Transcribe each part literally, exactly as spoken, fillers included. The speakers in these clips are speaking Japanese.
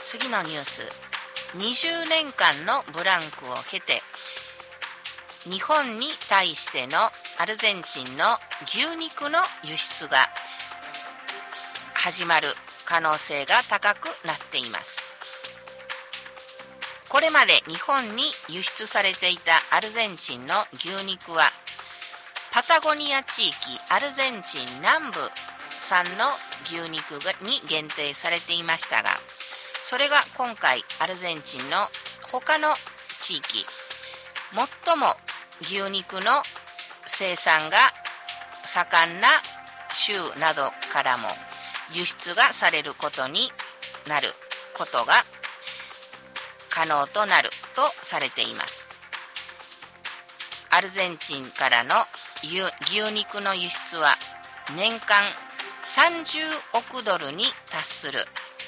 次のニュース。にじゅうねんかんのブランクを経て日本に対してのアルゼンチンの牛肉の輸出が始まる可能性が高くなっています。これまで日本に輸出されていたアルゼンチンの牛肉はパタゴニア地域アルゼンチン南部産の牛肉に限定されていましたが、それが今回アルゼンチンの他の地域、最も牛肉の生産が盛んな州などからも輸出がされることになることが可能となるとされています。アルゼンチンからの牛肉の輸出は年間さんじゅうおくドルに達する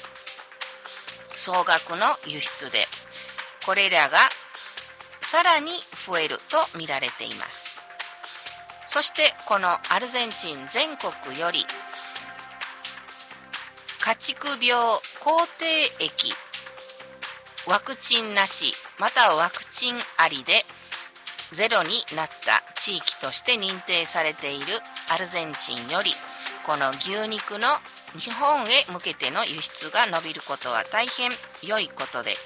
総額の輸出で、これらがさらに増えると見られています。そしてこのアルゼンチン全国より家畜病肯定疫、ワクチンなしまたはワクチンありでゼロになった地域として認定されているアルゼンチンより、この牛肉の日本へ向けての輸出が伸びることは大変良いことで、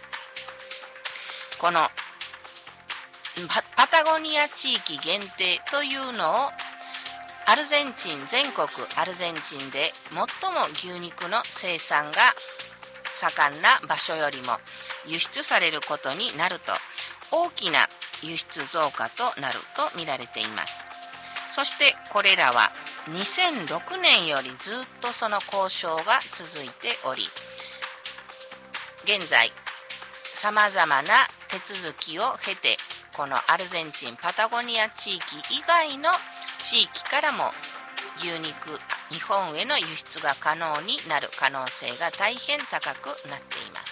このパタゴニア地域限定というのをアルゼンチン全国アルゼンチンで最も牛肉の生産が盛んな場所よりも輸出されることになると、大きな輸出増加となると見られています。そしてこれらはにせんろくねんよりずっとその交渉が続いており、現在さまざまな手続きを経て、このアルゼンチンパタゴニア地域以外の地域からも牛肉日本への輸出が可能になる可能性が大変高くなっています。